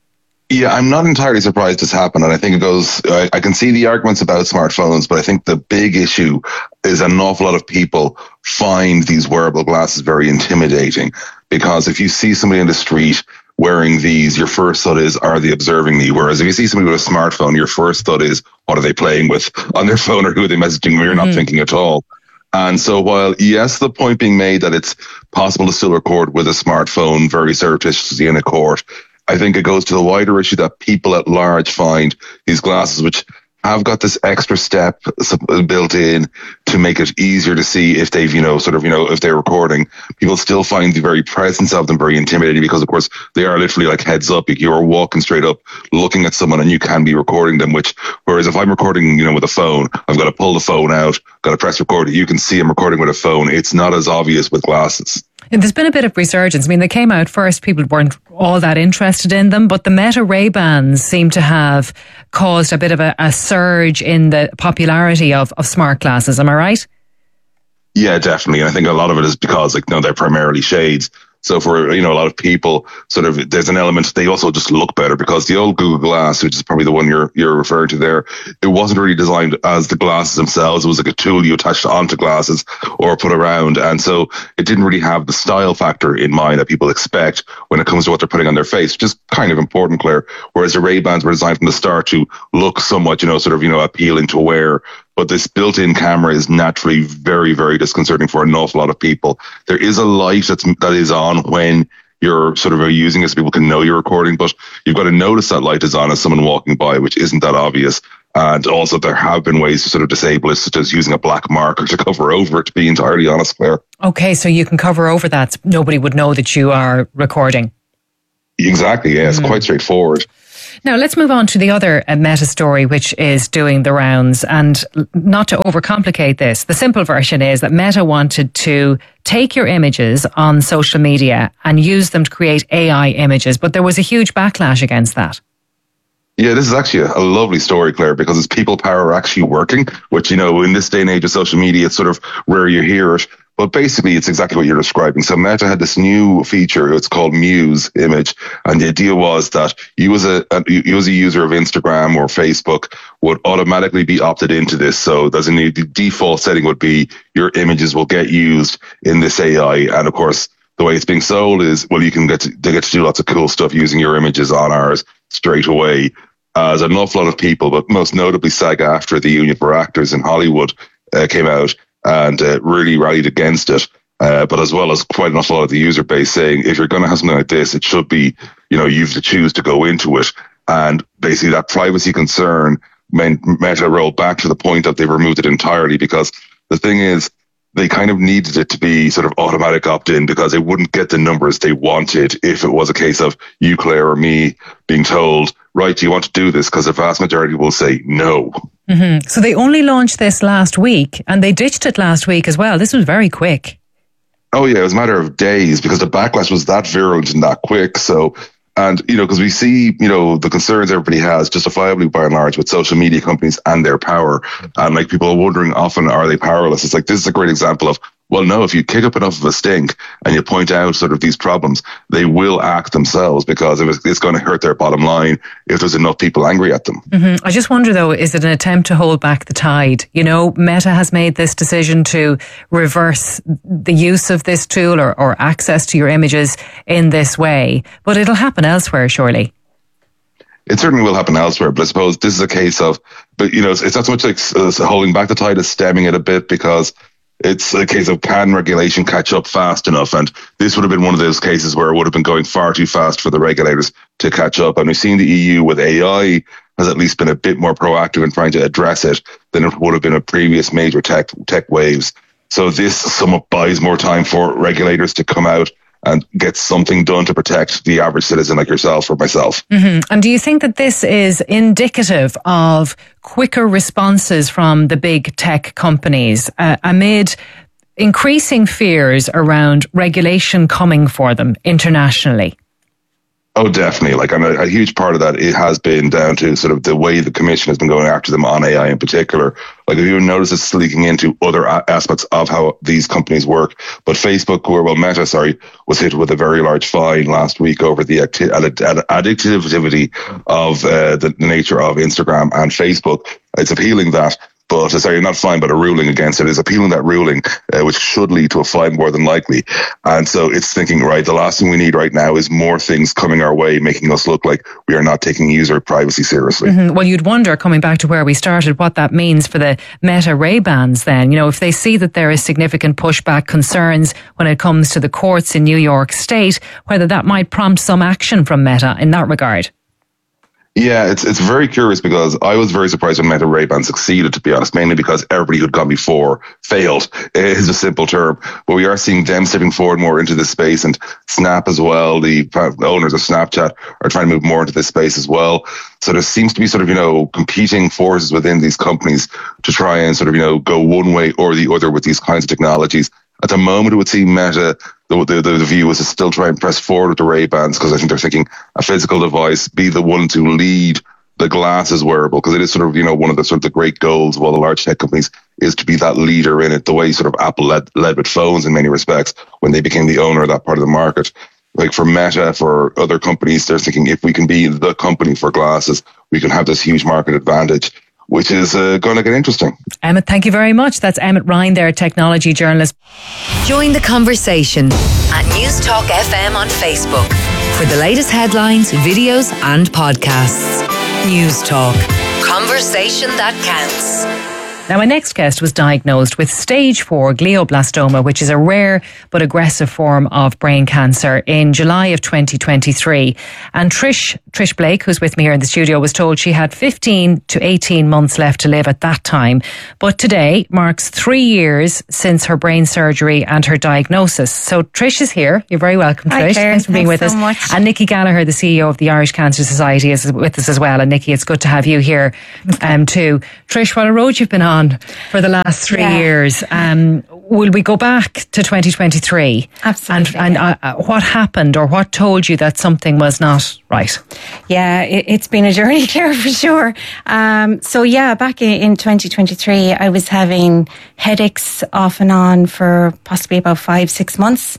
Speaker 9: Yeah, I'm not entirely surprised this happened. And I think it goes, I can see the arguments about smartphones, but I think the big issue is an awful lot of people find these wearable glasses very intimidating, because if you see somebody in the street wearing these, your first thought is, are they observing me? Whereas if you see somebody with a smartphone, your first thought is, what are they playing with on their phone, or who are they messaging? You're not thinking at all. And so while, yes, the point being made that it's possible to still record with a smartphone very surreptitiously in a court, I think it goes to the wider issue that people at large find these glasses, which have got this extra step built in to make it easier to see if they've, if they're recording. People still find the very presence of them very intimidating, because of course they are literally like heads up. You're walking straight up, looking at someone, and you can be recording them, whereas if I'm recording, with a phone, I've got to pull the phone out, got to press record. You can see I'm recording with a phone. It's not as obvious with glasses.
Speaker 2: And there's been a bit of resurgence. I mean, they came out first, people weren't all that interested in them, but the Meta Ray-Bans seem to have caused a bit of a surge in the popularity of smart glasses. Am I right?
Speaker 9: Yeah, definitely. And I think a lot of it is because, they're primarily shades. So for, a lot of people, sort of, there's an element, they also just look better, because the old Google Glass, which is probably the one you're referring to there, it wasn't really designed as the glasses themselves. It was like a tool you attached onto glasses or put around. And so it didn't really have the style factor in mind that people expect when it comes to what they're putting on their face, which is kind of important, Claire. Whereas the Ray-Bans were designed from the start to look somewhat, appealing to wear. But this built-in camera is naturally very, very disconcerting for an awful lot of people. There is a light that is on when you're sort of using it so people can know you're recording, but you've got to notice that light is on as someone walking by, which isn't that obvious. And also there have been ways to sort of disable it, such as using a black marker to cover over it, to be entirely honest, Claire.
Speaker 2: Okay, so you can cover over that. Nobody would know that you are recording.
Speaker 9: Exactly, yeah. It's quite straightforward.
Speaker 2: Now, let's move on to the other Meta story, which is doing the rounds. And not to overcomplicate this, the simple version is that Meta wanted to take your images on social media and use them to create AI images. But there was a huge backlash against that.
Speaker 9: Yeah, this is actually a lovely story, Claire, because it's people power actually working, which, you know, in this day and age of social media, it's sort of rare you hear it. But basically, it's exactly what you're describing. So Meta had this new feature. It's called Muse image. And the idea was that you as a user of Instagram or Facebook would automatically be opted into this. So the default setting would be your images will get used in this AI. And of course, the way it's being sold is, well, they get to do lots of cool stuff using your images on ours straight away. There's an awful lot of people, but most notably SAG-AFTRA, the Union for Actors in Hollywood, came out and really rallied against it. But as well as quite an awful lot of the user base saying, if you're going to have something like this, it should be, you know, you have to choose to go into it. And basically that privacy concern Meta rolled back to the point that they've removed it entirely, because the thing is, they kind of needed it to be sort of automatic opt-in, because they wouldn't get the numbers they wanted if it was a case of you, Claire, or me being told, right, do you want to do this? Because the vast majority will say no.
Speaker 2: Mm-hmm. So they only launched this last week, and they ditched it last week as well. This was very quick.
Speaker 9: Oh yeah, it was a matter of days, because the backlash was that virulent and that quick. So, and, you know, because we see, you know, the concerns everybody has, justifiably by and large, with social media companies and their power. And like, people are wondering often, are they powerless? It's like, this is a great example of, well, no, if you kick up enough of a stink and you point out sort of these problems, they will act themselves, because it's going to hurt their bottom line if there's enough people angry at them.
Speaker 2: Mm-hmm. I just wonder, though, is it an attempt to hold back the tide? You know, Meta has made this decision to reverse the use of this tool or access to your images in this way, but it'll happen elsewhere, surely.
Speaker 9: It certainly will happen elsewhere, but I suppose this is a case of, but, you know, it's not so much like holding back the tide as stemming it a bit, because it's a case of, can regulation catch up fast enough? And this would have been one of those cases where it would have been going far too fast for the regulators to catch up. And we've seen the EU with AI has at least been a bit more proactive in trying to address it than it would have been at previous major tech waves. So this somewhat buys more time for regulators to come out and get something done to protect the average citizen like yourself or myself.
Speaker 2: Mm-hmm. And do you think that this is indicative of quicker responses from the big tech companies amid increasing fears around regulation coming for them internationally?
Speaker 9: Oh, definitely. Like, and a huge part of that, it has been down to sort of the way the Commission has been going after them on AI in particular. Like, if you notice, it's leaking into other aspects of how these companies work. But Meta, was hit with a very large fine last week over the addictivity of the nature of Instagram and Facebook. It's appealing that. But not fine, but a ruling against it is appealing that ruling, which should lead to a fine more than likely. And so it's thinking, right, the last thing we need right now is more things coming our way, making us look like we are not taking user privacy seriously.
Speaker 2: Mm-hmm. Well, you'd wonder, coming back to where we started, what that means for the Meta Ray-Bans then. You know, if they see that there is significant pushback, concerns when it comes to the courts in New York State, whether that might prompt some action from Meta in that regard.
Speaker 9: Yeah, it's very curious, because I was very surprised when Meta Ray-Ban succeeded, to be honest, mainly because everybody who'd gone before failed, is a simple term. But we are seeing them stepping forward more into this space, and Snap as well, the owners of Snapchat, are trying to move more into this space as well. So there seems to be sort of, you know, competing forces within these companies to try and sort of, you know, go one way or the other with these kinds of technologies. At the moment, it would seem Meta, the view is to still try and press forward with the Ray-Bans, because I think they're thinking a physical device, be the one to lead the glasses wearable, because it is sort of, you know, one of the great goals of all the large tech companies is to be that leader in it, the way sort of Apple led with phones in many respects when they became the owner of that part of the market. Like, for Meta, for other companies, they're thinking, if we can be the company for glasses, we can have this huge market advantage, which is going to get interesting.
Speaker 2: Emmett, thank you very much. That's Emmett Ryan there, technology journalist.
Speaker 5: Join the conversation at News Talk FM on Facebook for the latest headlines, videos and podcasts. News Talk. Conversation that counts.
Speaker 2: Now, my next guest was diagnosed with stage 4 glioblastoma, which is a rare but aggressive form of brain cancer, in July of 2023. And Trish Blake, who's with me here in the studio, was told she had 15 to 18 months left to live at that time. But today marks 3 years since her brain surgery and her diagnosis. So Trish is here. You're very welcome, Trish.
Speaker 10: Hi, Claire.
Speaker 2: Thanks for being with us.
Speaker 10: Much.
Speaker 2: And Nikki Gallagher, the CEO of the Irish Cancer Society, is with us as well. And Nikki, it's good to have you here too. Trish, what a road you've been on for the last 3 years. Will we go back to 2023?
Speaker 10: Absolutely.
Speaker 2: And what happened, or what told you that something was not right?
Speaker 10: Yeah, it's been a journey, Claire, for sure. Back in 2023, I was having headaches off and on for possibly about 5-6 months.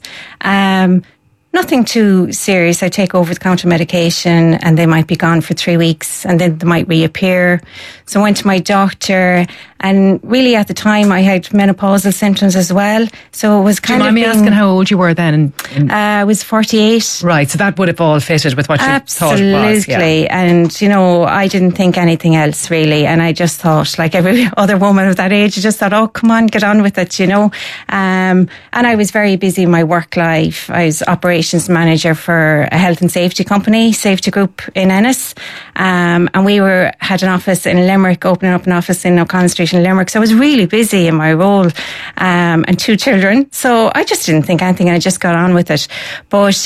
Speaker 10: Nothing too serious. I take over-the-counter medication and they might be gone for 3 weeks and then they might reappear. So I went to my doctor, and really at the time I had menopausal symptoms as well. So it was kind of...
Speaker 2: Do you mind me asking how old you were then?
Speaker 10: I was 48.
Speaker 2: Right, so that would have all fitted with what you thought it was.
Speaker 10: Absolutely. Yeah. And, I didn't think anything else really. And I just thought, like every other woman of that age, I just thought, oh, come on, get on with it, And I was very busy in my work life. I was operations manager for a health and safety company, Safety Group in Ennis. And we had an office in Limerick, opening up an office in O'Connell Street in Limerick. So I was really busy in my role, and 2 children. So I just didn't think anything, and I just got on with it. But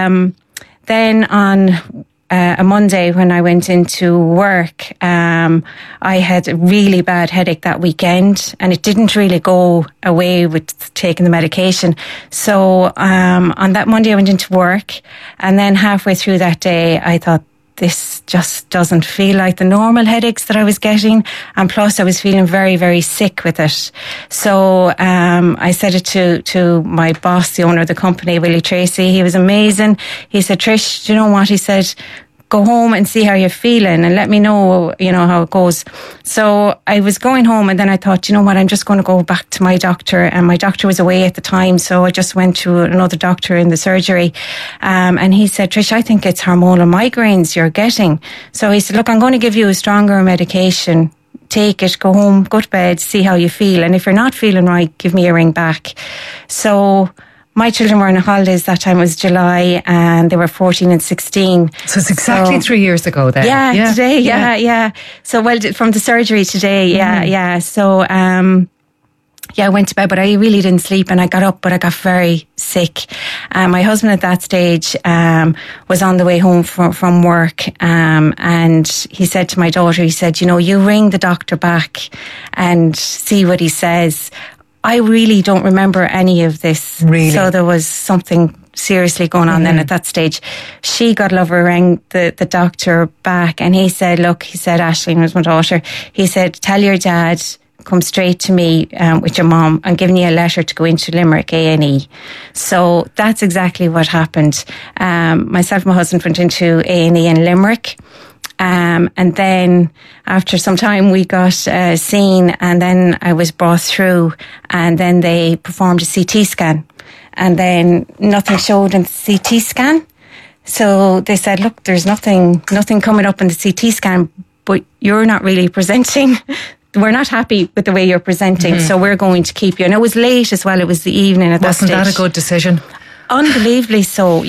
Speaker 10: then on a Monday when I went into work, I had a really bad headache that weekend, and it didn't really go away with taking the medication. So on that Monday I went into work, and then halfway through that day I thought, this just doesn't feel like the normal headaches that I was getting. And plus I was feeling very, very sick with it. So I said it to my boss, the owner of the company, Willie Tracy. He was amazing. He said, Trish, do you know what? He said, go home and see how you're feeling and let me know, how it goes. So I was going home, and then I thought, you know what, I'm just going to go back to my doctor. And my doctor was away at the time, so I just went to another doctor in the surgery. And he said, Trish, I think it's hormonal migraines you're getting. So he said, look, I'm going to give you a stronger medication. Take it, go home, go to bed, see how you feel. And if you're not feeling right, give me a ring back. So my children were on holidays that time. It was July, and they were 14 and 16.
Speaker 2: So it's exactly 3 years ago then.
Speaker 10: Yeah, today, yeah. So, from the surgery today, yeah. So, I went to bed, but I really didn't sleep, and I got up, but I got very sick. My husband at that stage was on the way home from work, and he said to my daughter, he said, you ring the doctor back and see what he says. I really don't remember any of this.
Speaker 2: Really?
Speaker 10: So there was something seriously going on then at that stage. She, God love her, rang the doctor back, and he said, Aisling was my daughter, he said, tell your dad, come straight to me with your mom. I'm giving you a letter to go into Limerick A&E. So that's exactly what happened. Myself and my husband went into A&E in Limerick. And then after some time we got seen, and then I was brought through, and then they performed a CT scan, and then nothing showed in the CT scan. So they said, look, there's nothing coming up in the CT scan, but you're not really presenting. We're not happy with the way you're presenting, so we're going to keep you. And it was late as well. It was the evening at that stage.
Speaker 2: Wasn't that a good decision?
Speaker 10: Unbelievably so,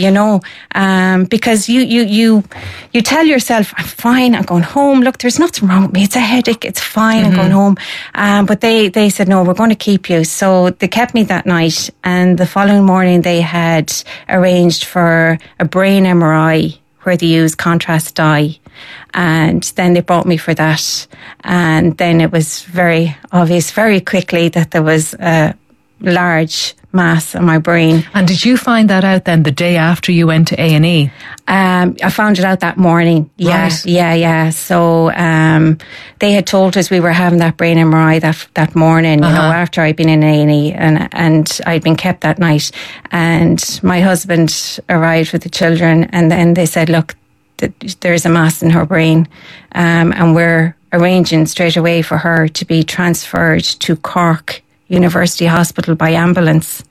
Speaker 10: because you tell yourself, I'm fine, I'm going home. Look, there's nothing wrong with me. It's a headache. It's fine. I'm going home. But they said, no, we're going to keep you. So they kept me that night. And the following morning, they had arranged for a brain MRI where they use contrast dye. And then they brought me for that. And then it was very obvious very quickly that there was a large mass in my brain.
Speaker 2: And did you find that out then the day after you went to A&E?
Speaker 10: I found it out that morning. Yeah, right. Yeah. So they had told us we were having that brain MRI that morning, after I'd been in A&E, and I'd been kept that night. And my husband arrived with the children, and then they said, look, there's a mass in her brain, and we're arranging straight away for her to be transferred to Cork University Hospital by ambulance.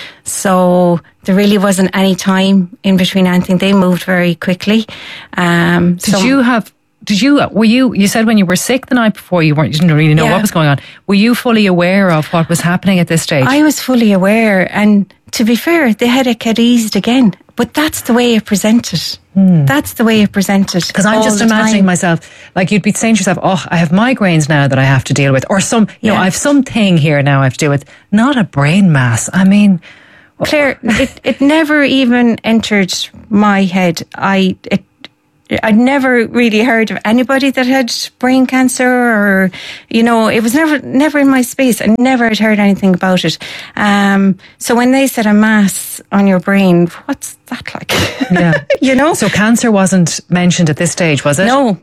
Speaker 10: So there really wasn't any time in between anything. They moved very quickly.
Speaker 2: Did you have you said when you were sick the night before you didn't really know what was going on. Were you fully aware of what was happening at this stage?
Speaker 10: I was fully aware, and to be fair, the headache had eased again. But that's the way it presented. That's the way it presented.
Speaker 2: Because I'm just imagining myself, like you'd be saying to yourself, oh, I have migraines now that I have to deal with. Or I have something here now I have to deal with. Not a brain mass. I mean...
Speaker 10: Claire, it never even entered my head. I'd never really heard of anybody that had brain cancer, or, it was never in my space. I never had heard anything about it. So when they said a mass on your brain, what's that like?
Speaker 2: Yeah. So cancer wasn't mentioned at this stage, was it?
Speaker 10: No.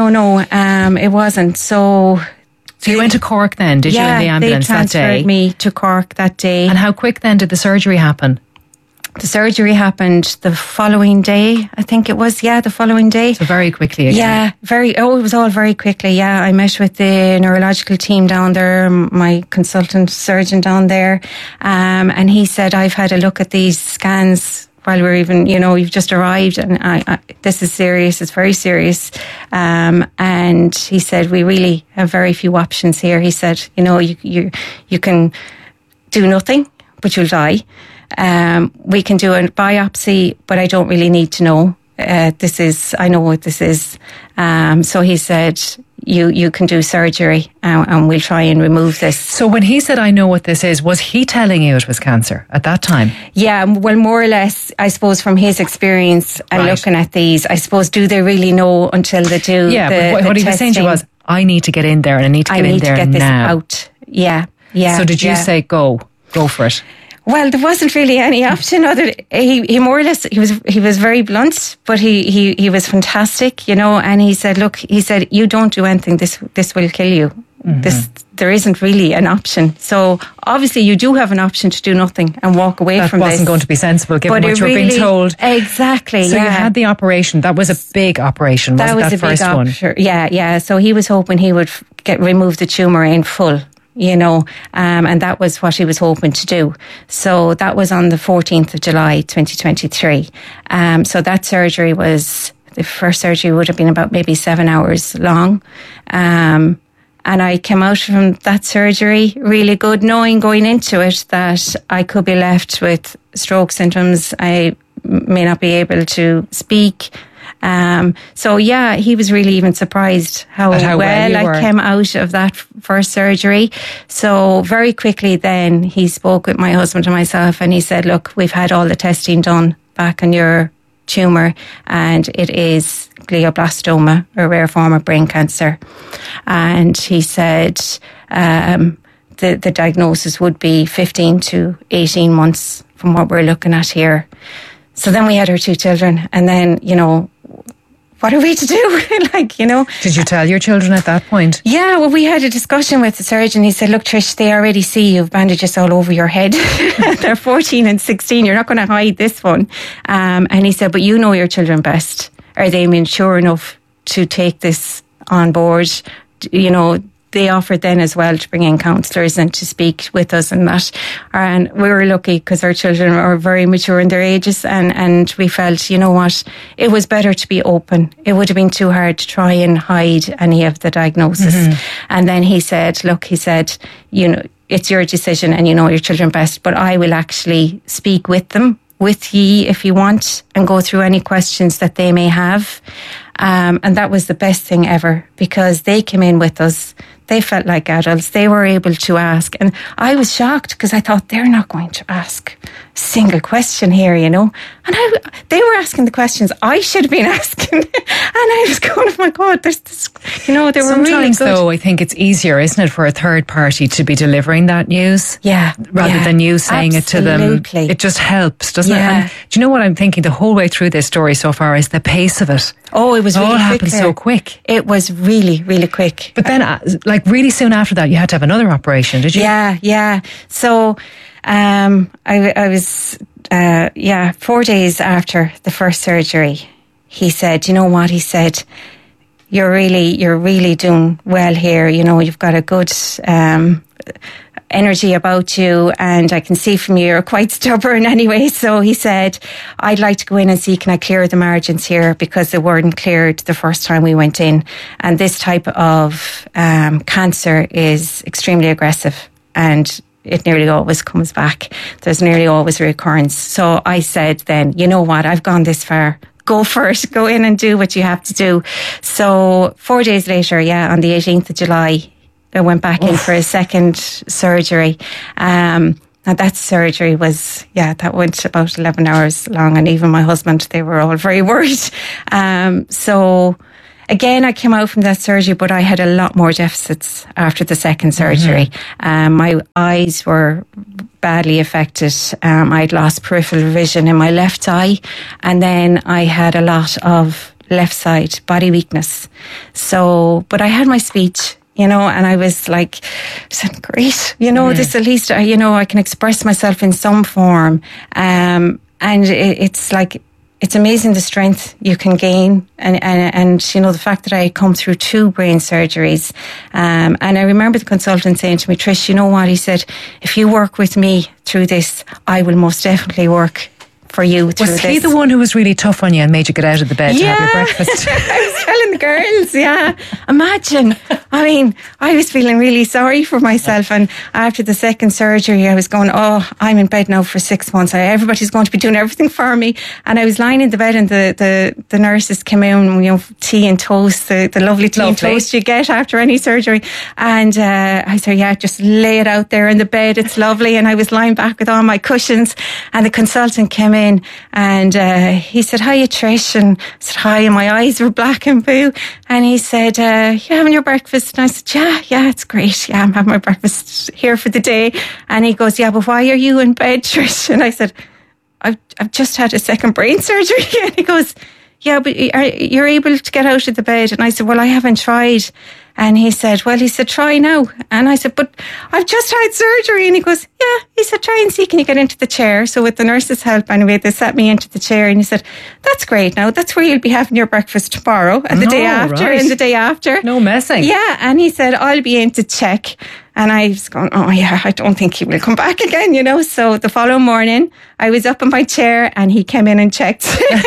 Speaker 10: It wasn't. So
Speaker 2: you went to Cork then, did you, in the ambulance that day?
Speaker 10: Yeah, they transferred me to Cork that day.
Speaker 2: And how quick then did the surgery happen?
Speaker 10: The surgery happened the following day, I think it was. Yeah, the following day.
Speaker 2: So very quickly again.
Speaker 10: Yeah, it was all very quickly. Yeah, I met with the neurological team down there, my consultant surgeon down there. And he said, I've had a look at these scans while we're even, you've just arrived, and this is serious, it's very serious. And he said, we really have very few options here. He said, you can do nothing, but you'll die. We can do a biopsy, but I don't really need to know. I know what this is. So he said, you can do surgery and we'll try and remove this.
Speaker 2: So when he said, I know what this is, was he telling you it was cancer at that time?
Speaker 10: Yeah, well, more or less, I suppose, from his experience and looking at these, I suppose, do they really know until they do
Speaker 2: but what he was saying to you was, I need to get in there and I need to get in there now.
Speaker 10: I need to get this out. Yeah.
Speaker 2: So did you say, go for it?
Speaker 10: Well, there wasn't really any option other. He more or less, he was very blunt, but he was fantastic, and he said, look, you don't do anything, this will kill you. Mm-hmm. There isn't really an option. So obviously you do have an option to do nothing and walk away from this.
Speaker 2: That wasn't going to be sensible given what you were being told.
Speaker 10: Exactly.
Speaker 2: So you had the operation. That was a big operation. That was the first one.
Speaker 10: Yeah. So he was hoping he would remove the tumour in full. And that was what he was hoping to do. So that was on the 14th of July, 2023. So that surgery the first surgery would have been about maybe 7 hours long. And I came out from that surgery really good, knowing going into it that I could be left with stroke symptoms. I may not be able to speak. So yeah, he was really even surprised how well I came out of that first surgery. So very quickly then he spoke with my husband and myself, and he said, look, we've had all the testing done back on your tumour, and it is glioblastoma, a rare form of brain cancer. And he said the diagnosis would be 15 to 18 months from what we're looking at here. So then we had our 2 children, and then, what are we to do?
Speaker 2: Did you tell your children at that point?
Speaker 10: Yeah, well, we had a discussion with the surgeon. He said, look, Trish, they already see you've bandages all over your head. They're 14 and 16. You're not going to hide this one. And he said, but you know your children best. Are they mature enough to take this on board? They offered then as well to bring in counsellors and to speak with us and that. And we were lucky because our children are very mature in their ages, and we felt, you know what, it was better to be open. It would have been too hard to try and hide any of the diagnosis. Mm-hmm. And then he said, it's your decision and you know your children best, but I will actually speak with them, with ye if you want, and go through any questions that they may have. And that was the best thing ever, because they came in with us. They felt like adults. They were able to ask. And I was shocked because I thought they're not going to ask a single question here, And they were asking the questions I should have been asking. And I was going, oh my God, there's this, they were
Speaker 2: Sometimes,
Speaker 10: really good.
Speaker 2: though, I think it's easier, isn't it, for a third party to be delivering that news?
Speaker 10: Yeah.
Speaker 2: Rather than you saying it to them. It just helps, doesn't it? And do you know what I'm thinking the whole way through this story so far is the pace of it.
Speaker 10: Oh, it was really quick.
Speaker 2: It all happened so quick.
Speaker 10: It was really, really quick.
Speaker 2: But then, really soon after that, you had to have another operation, did you?
Speaker 10: Yeah. So, I was, 4 days after the first surgery, he said, you know what? He said, you're really doing well here. You've got a good energy about you, and I can see from you you're quite stubborn anyway. So he said, I'd like to go in and see, can I clear the margins here, because they weren't cleared the first time we went in. And this type of cancer is extremely aggressive, and it nearly always comes back. There's nearly always a recurrence. So I said then, you know what, I've gone this far. Go for it. Go in and do what you have to do. So 4 days later, on the 18th of July, I went back in for a second surgery. And that surgery was, that went about 11 hours long. And even my husband, they were all very worried. So again, I came out from that surgery, but I had a lot more deficits after the second surgery. My eyes were badly affected. I'd lost peripheral vision in my left eye. And then I had a lot of left side body weakness. So, but I had my speech, and I was like, great, this at least, I can express myself in some form. And it's like, it's amazing the strength you can gain. And the fact that I had come through 2 brain surgeries. And I remember the consultant saying to me, Trish, you know what? He said, if you work with me through this, I will most definitely work for you through this.
Speaker 2: Was he the one who was really tough on you and made you get out of the bed to have your breakfast?
Speaker 10: I was telling the girls, imagine. I mean, I was feeling really sorry for myself, and after the second surgery I was going, I'm in bed now for 6 months. Everybody's going to be doing everything for me. And I was lying in the bed, and the nurses came in, tea and toast, the lovely tea and toast you get after any surgery. And I said, just lay it out there in the bed, it's lovely. And I was lying back with all my cushions, and the consultant came in, and he said, hiya Trish, and I said hi, and my eyes were black and blue, and he said, you having your breakfast? And I said, yeah, it's great, I'm having my breakfast here for the day. And he goes, but why are you in bed, Trish? And I said, I've just had a second brain surgery. And he goes, but you're able to get out of the bed? And I said, well, I haven't tried. And he said, try now. And I said, but I've just had surgery. And he goes, he said, try and see, can you get into the chair? So with the nurse's help, anyway, they sat me into the chair, and he said, that's great now. That's where you'll be having your breakfast tomorrow and the day after and the day after.
Speaker 2: No messing.
Speaker 10: Yeah. And he said, I'll be in to check. And I was going, I don't think he will come back again, So the following morning, I was up in my chair, and he came in and checked.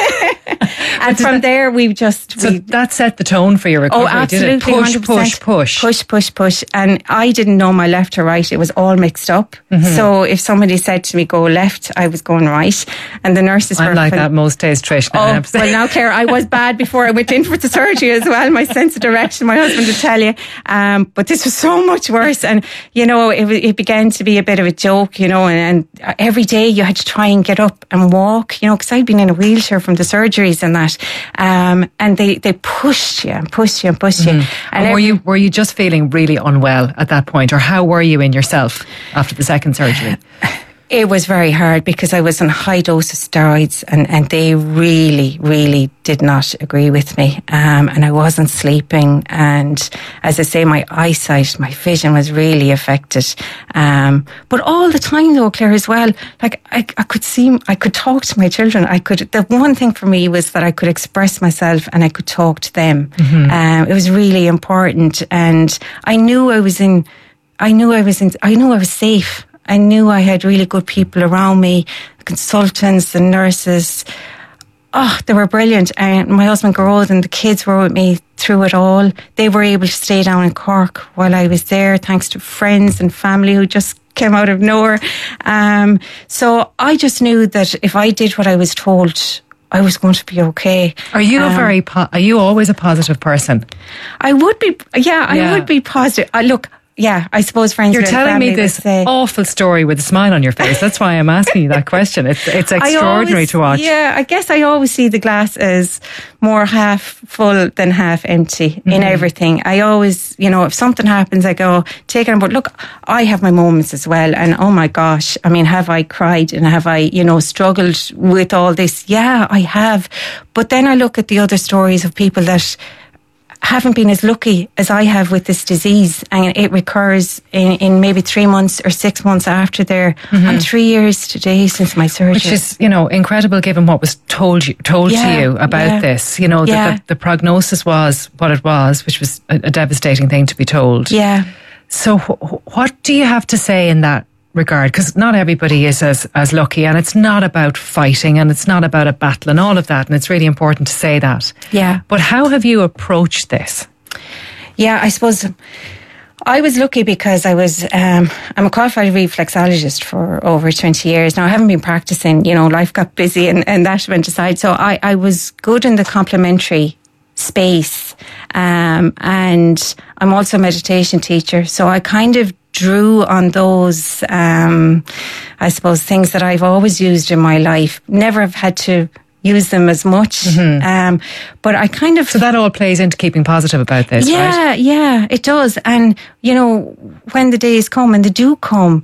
Speaker 10: And from there, that
Speaker 2: set the tone for your recovery,
Speaker 10: absolutely,
Speaker 2: did it?
Speaker 10: Push. And I didn't know my left or right. It was all mixed up. So if somebody said to me, go left, I was going right. And the nurses were...
Speaker 2: I'm like that most days, Trish.
Speaker 10: Well, now, Claire, I was bad before I went in for the surgery as well. My sense of direction, my husband would tell you. But this was so much worse. And, it began to be a bit of a joke, and every day you had to try and get up and walk, because I'd been in a wheelchair from the surgeries and that. And they pushed you and pushed you and pushed you.
Speaker 2: And were you just feeling really unwell at that point, or how were you in yourself after the second surgery?
Speaker 10: It was very hard because I was on high dose of steroids, and they really, really did not agree with me. And I wasn't sleeping. And as I say, my eyesight, my vision was really affected. But all the time though, Claire, as well, like I could talk to my children. The one thing for me was that I could express myself and I could talk to them. It was really important. And I knew I was safe. I knew I had really good people around me, the consultants, the nurses. They were brilliant. And my husband Garrod and the kids were with me through it all. They were able to stay down in Cork while I was there, thanks to friends and family who just came out of nowhere. So I just knew that if I did what I was told, I was going to be okay.
Speaker 2: Are you are you always a positive person?
Speaker 10: I would be. I would be positive. I suppose friends.
Speaker 2: You're telling me this awful story with a smile on your face. That's why I'm asking you that question. It's extraordinary to watch.
Speaker 10: Yeah, I guess I always see the glass as more half full than half empty in everything. I always, if something happens, I go, take it on board. Look, I have my moments as well. And oh my gosh, I mean, have I cried and have I, struggled with all this? Yeah, I have. But then I look at the other stories of people that haven't been as lucky as I have with this disease, and it recurs in maybe 3 months or 6 months after there. I'm 3 years today since my surgery,
Speaker 2: which is incredible given what was told to you about this. The prognosis was what it was, which was a devastating thing to be told. So what do you have to say in that regard? Because not everybody is as lucky, and it's not about fighting, and it's not about a battle and all of that, and it's really important to say that.
Speaker 10: Yeah.
Speaker 2: But how have you approached this?
Speaker 10: Yeah, I suppose I was lucky because I'm a qualified reflexologist for over 20 years. Now, I haven't been practicing, life got busy and that went aside. So I was good in the complementary space. And I'm also a meditation teacher. So I kind of drew on those, I suppose, things that I've always used in my life. Never have had to use them as much. Mm-hmm. But I kind of...
Speaker 2: So that all plays into keeping positive about this, right?
Speaker 10: Yeah, it does. And, when the days come, and they do come,